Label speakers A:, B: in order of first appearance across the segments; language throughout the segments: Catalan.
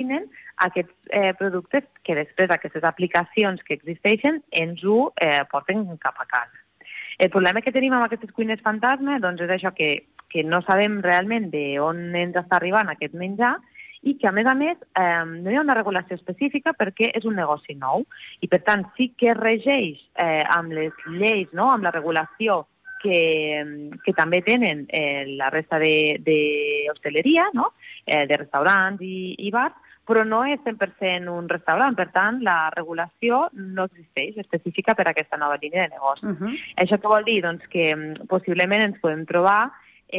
A: cuinen aquests productes que després aquestes aplicacions que existeixen ens ho porten cap a casa. El problema que tenim amb aquestes cuines fantasma doncs és això que no sabem realment d'on ens està arribant aquest menjar i que, a més, no hi ha una regulació específica perquè és un negoci nou. I, per tant, sí que es regeix amb les lleis, no?, amb la regulació que també tenen la resta d'hostaleria, no?, de restaurants i bars, però no és 100% un restaurant. Per tant, la regulació no existeix específica per a aquesta nova línia de negoci. Això què vol dir? Doncs que possiblement ens podem trobar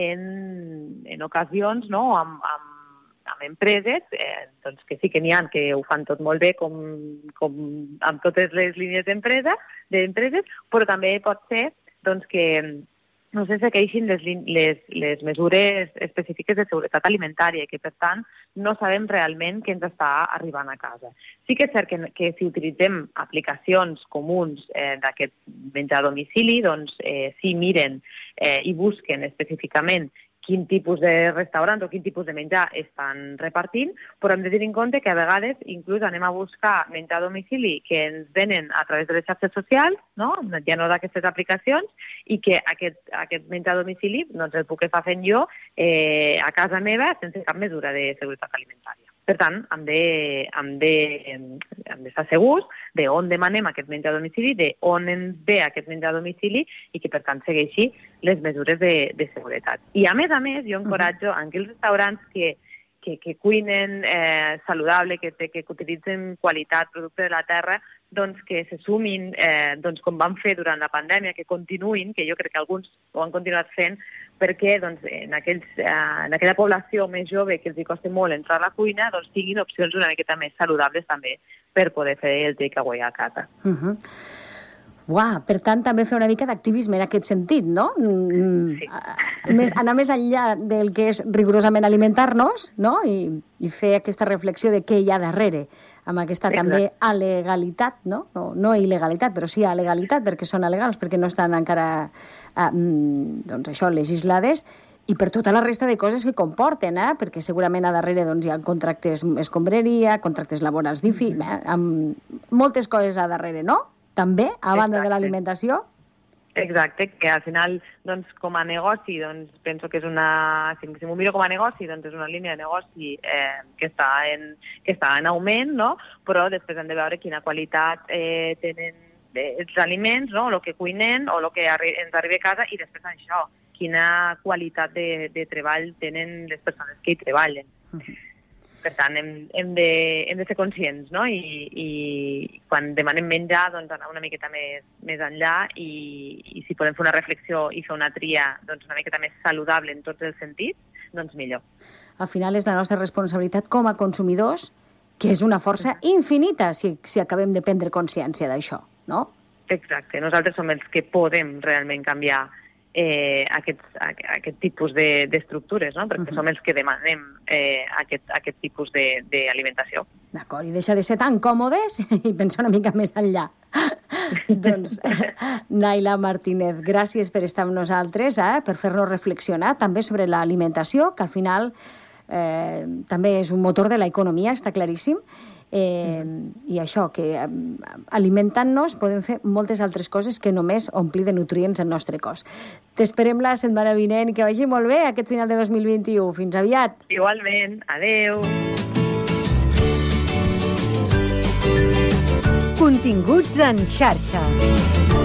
A: en ocasions, no?, amb empreses, doncs que sí que n'hi ha que ho fan tot molt bé, com amb totes les línies d'empreses, però també pot ser doncs, que no se segueixin les mesures específiques de seguretat alimentària i que, per tant, no sabem realment què ens està arribant a casa. Sí que és cert que si utilitzem aplicacions comuns d'aquest menjar a domicili, doncs sí miren i busquen específicament quin tipus de restaurants o quin tipus de menjar estan repartint, però hem de tenir en compte que a vegades inclús anem a buscar menjar a domicili que ens venen a través de les xarxes socials, no?, ja no d'aquestes aplicacions, i que aquest menjar a domicili doncs el puc estar fent jo a casa meva sense cap mesura de seguretat alimentària. Per tant, hem d'estar segurs d'on demanem aquest menjar a domicili, d'on ens ve aquest menjar a domicili i que, per tant, segueixi les mesures de seguretat. I, a més, jo encoratjo a aquells restaurants que cuinen saludable, que utilitzen qualitat, producte de la terra, doncs que se sumin, doncs com van fer durant la pandèmia, que continuïn, que jo crec que alguns ho han continuat fent, perquè doncs, en aquella població més jove que els costa molt entrar a la cuina, doncs tinguin opcions una miqueta més saludables també per poder fer el takeaway a casa.
B: Uau, per tant, també fer una mica d'activisme en aquest sentit, no?
A: Sí.
B: Anar més enllà del que és rigorosament alimentar-nos, no?, i fer aquesta reflexió de què hi ha darrere, amb aquesta també alegalitat, no? No il·legalitat, però sí alegalitat, perquè són alegals, perquè no estan encara doncs això, legislades, i per tota la resta de coses que comporten, perquè segurament a darrere doncs, hi ha contractes escombraria, contractes laborals amb moltes coses a darrere, no? També, a banda de l'alimentació?
A: Exacte, que al final, doncs, com a negoci, doncs, penso que és si m'ho miro com a negoci, doncs és una línia de negoci que està en augment, no? Però després hem de veure quina qualitat tenen els aliments, no?, el que cuinen o el que ens arriba a casa, i després això, quina qualitat de treball tenen les persones que hi treballen. Per tant, hem de ser conscients, no?, i quan demanem menjar, doncs anar una miqueta més enllà i si podem fer una reflexió i fer una tria doncs, una miqueta més saludable en tots els sentits, doncs millor.
B: Al final és la nostra responsabilitat com a consumidors, que és una força infinita si acabem de prendre consciència d'això, no?
A: Exacte, nosaltres som els que podem realment canviar aquest tipus d'estructures, no? Perquè som els que demanem aquest tipus d'alimentació.
B: D'acord, i deixa de ser tan còmodes i pensar una mica més enllà. Doncs, Naila Martínez, gràcies per estar amb nosaltres, per fer-nos reflexionar també sobre l'alimentació, que al final també és un motor de l'economia, està claríssim, i això, que alimentant-nos podem fer moltes altres coses que només omplir de nutrients el nostre cos. T'esperem la setmana vinent, que vagi molt bé aquest final de 2021. Fins aviat.
A: Igualment, adeu.
C: Continguts en xarxa.